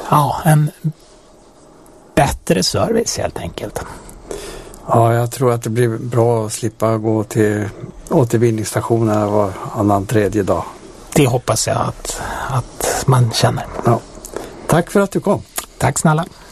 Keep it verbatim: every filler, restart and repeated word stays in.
ja, en bättre service helt enkelt. Ja, jag tror att det blir bra att slippa gå till återvinningsstationerna var annan tredje dag. Det hoppas jag att, att man känner. Ja. Tack för att du kom. Tack snälla.